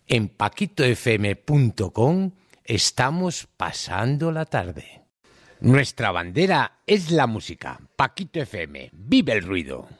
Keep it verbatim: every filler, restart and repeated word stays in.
En paquito f m punto com estamos pasando la tarde. Nuestra bandera es la música. Paquito F M, ¡vive el ruido!